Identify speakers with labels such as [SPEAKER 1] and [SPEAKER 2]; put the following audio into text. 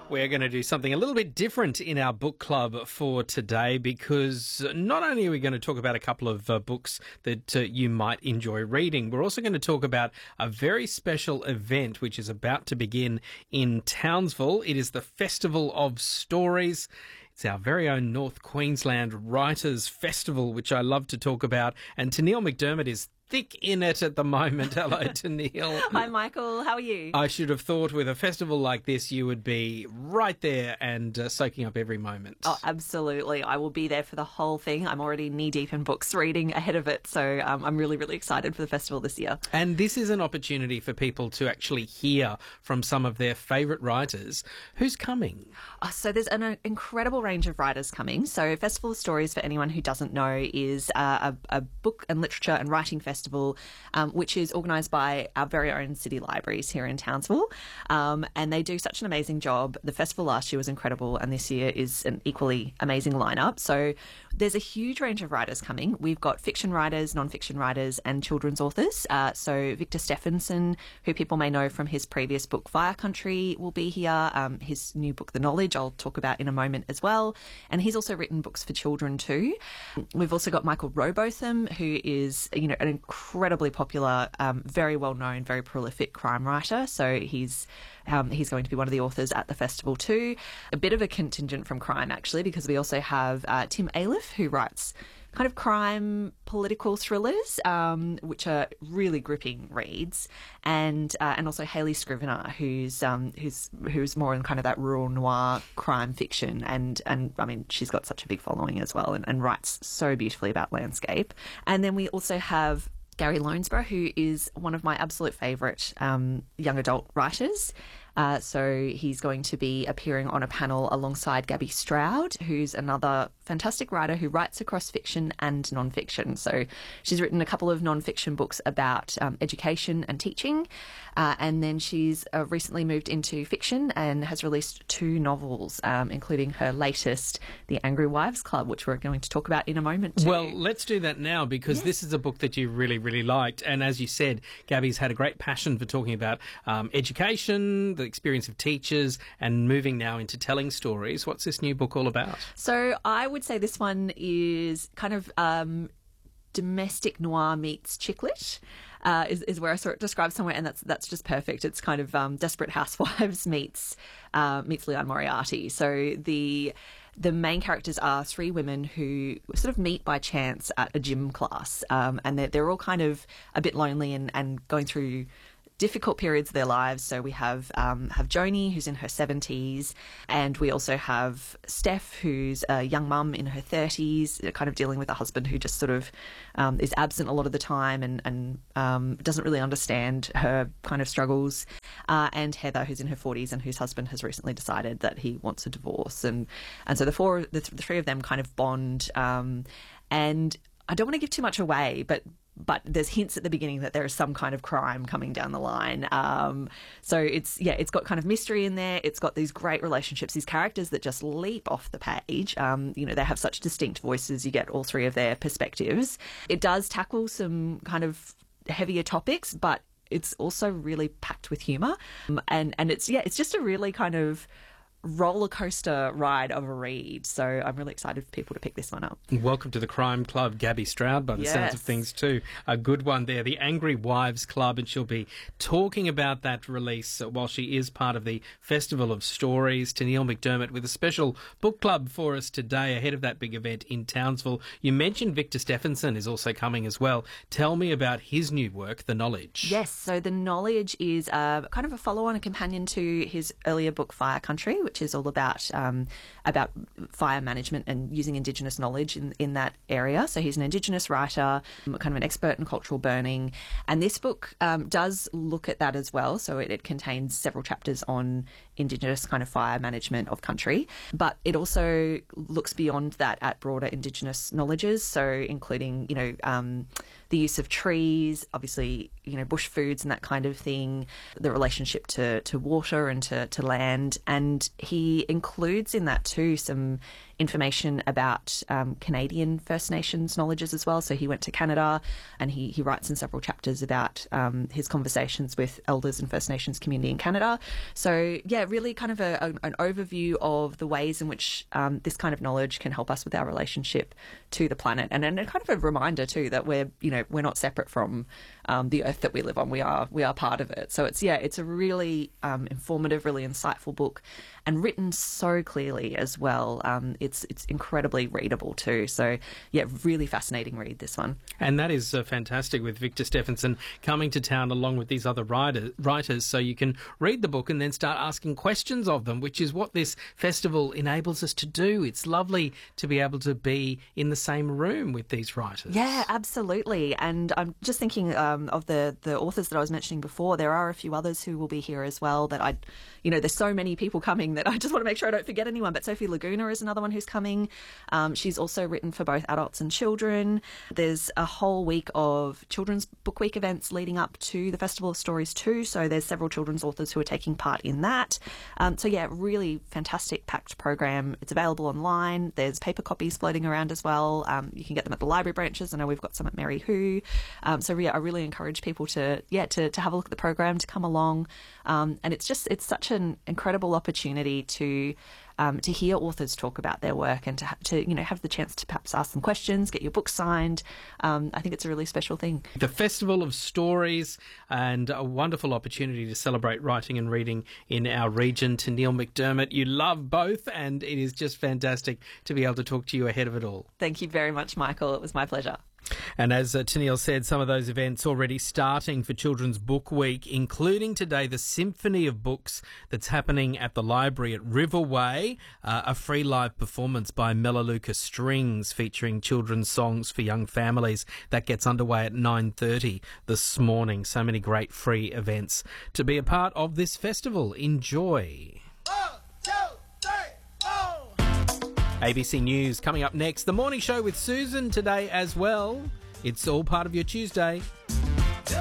[SPEAKER 1] We're going to do something a little bit different in our book club for today, because not only are we going to talk about a couple of books that you might enjoy reading, we're also going to talk about a very special event which is about to begin in Townsville. It is the Festival of Stories. It's our very own North Queensland Writers' Festival, which I love to talk about. And Tennealle McDermott is thick in it at the moment. Hello, Tennealle.
[SPEAKER 2] Hi, Michael. How are you?
[SPEAKER 1] I should have thought with a festival like this, you would be right there and soaking up every moment.
[SPEAKER 2] Oh, absolutely. I will be there for the whole thing. I'm already knee-deep in books reading ahead of it, so I'm really, really excited for the festival this year.
[SPEAKER 1] And this is an opportunity for people to actually hear from some of their favourite writers. Who's coming?
[SPEAKER 2] So there's an incredible range of writers coming. So Festival of Stories, for anyone who doesn't know, is a book and literature and writing festival, which is organised by our very own city libraries here in Townsville. And they do such an amazing job. The festival last year was incredible, and this year is an equally amazing lineup. So there's a huge range of writers coming. We've got fiction writers, non-fiction writers, and children's authors. So Victor Stephenson, who people may know from his previous book Fire Country, will be here. His new book The Knowledge I'll talk about in a moment as well. And he's also written books for children too. We've also got Michael Robotham, who is, an incredibly popular, very well-known, very prolific crime writer. So he's going to be one of the authors at the festival too. A bit of a contingent from crime, actually, because we also have Tim Aleph, who writes kind of crime political thrillers, which are really gripping reads, and also Hayley Scrivener, who's more in kind of that rural noir crime fiction, and I mean, she's got such a big following as well, and writes so beautifully about landscape. And then we also have Gary Lonesborough, who is one of my absolute favourite young adult writers. So he's going to be appearing on a panel alongside Gabby Stroud, who's another fantastic writer who writes across fiction and non-fiction. So she's written a couple of non-fiction books about education and teaching, and then she's recently moved into fiction and has released 2 novels, including her latest, The Angry Wives Club, which we're going to talk about in a moment too.
[SPEAKER 1] Well, let's do that now, because this is a book that you really, really liked. And as you said, Gabby's had a great passion for talking about education, the experience of teachers, and moving now into telling stories. What's this new book all about?
[SPEAKER 2] So I would say this one is kind of domestic noir meets chick lit, is where I saw it described somewhere, and that's just perfect. It's kind of Desperate Housewives meets Leon Moriarty. So the main characters are 3 women who sort of meet by chance at a gym class, and they're all kind of a bit lonely and going through difficult periods of their lives. So we have Joni, who's in her 70s, and we also have Steph, who's a young mum in her 30s, kind of dealing with a husband who just sort of is absent a lot of the time and doesn't really understand her kind of struggles, and Heather, who's in her 40s and whose husband has recently decided that he wants a divorce, and so the 3 of them kind of bond, and I don't want to give too much away, but there's hints at the beginning that there is some kind of crime coming down the line. So it's got kind of mystery in there. It's got these great relationships, these characters that just leap off the page. They have such distinct voices. You get all 3 of their perspectives. It does tackle some kind of heavier topics, but it's also really packed with humour. And it's just a really kind of roller coaster ride of a read. So I'm really excited for people to pick this one up.
[SPEAKER 1] Welcome to the Crime Club, Gabby Stroud, by the sounds of things too. A good one there, The Angry Wives Club, and she'll be talking about that release while she is part of the Festival of Stories. Tennealle McDermott with a special book club for us today ahead of that big event in Townsville. You mentioned Victor Stephenson is also coming as well. Tell me about his new work, The Knowledge.
[SPEAKER 2] Yes, so The Knowledge is kind of a follow-on, a companion to his earlier book Fire Country, which is all about fire management and using Indigenous knowledge in that area. So he's an Indigenous writer, kind of an expert in cultural burning. And this book does look at that as well. So it contains several chapters on Indigenous kind of fire management of country. But it also looks beyond that at broader Indigenous knowledges. So including, the use of trees, obviously, bush foods and that kind of thing, the relationship to water and to land. And he includes in that too some information about Canadian First Nations knowledges as well. So he went to Canada, and he writes in several chapters about his conversations with elders and First Nations community in Canada. So yeah, really kind of an overview of the ways in which this kind of knowledge can help us with our relationship to the planet, and a kind of a reminder too that we're not separate from the earth that we live on. We are part of it. So it's a really informative, really insightful book, and written so clearly as well. It's incredibly readable too. So yeah, really fascinating read, this one.
[SPEAKER 1] And that is fantastic, with Victor Stephenson coming to town along with these other writers, so you can read the book and then start asking questions of them, which is what this festival enables us to do. It's lovely to be able to be in the same room with these writers.
[SPEAKER 2] Yeah, absolutely. And I'm just thinking of the authors that I was mentioning before. There are a few others who will be here as well that there's so many people coming that I just want to make sure I don't forget anyone. But Sophie Laguna is another one who's coming. She's also written for both adults and children. There's a whole week of Children's Book Week events leading up to the Festival of Stories too. So there's several children's authors who are taking part in that. So yeah, really fantastic packed program. It's available online. There's paper copies floating around as well. You can get them at the library branches. I know we've got some at Mary Who. So yeah, I really encourage people to have a look at the program, to come along. And it's such an incredible opportunity to hear authors talk about their work, and to have the chance to perhaps ask them questions, get your book signed. I think it's a really special thing.
[SPEAKER 1] The Festival of Stories, and a wonderful opportunity to celebrate writing and reading in our region. Tennealle McDermott, you love both, and it is just fantastic to be able to talk to you ahead of it all.
[SPEAKER 2] Thank you very much, Michael. It was my pleasure.
[SPEAKER 1] And as Tennealle said, some of those events already starting for Children's Book Week, including today the Symphony of Books that's happening at the library at Riverway, a free live performance by Melaleuca Strings featuring children's songs for young families. That gets underway at 9:30 this morning. So many great free events to be a part of this festival. Enjoy. ABC News coming up next. The Morning Show with Susan today as well. It's all part of your Tuesday.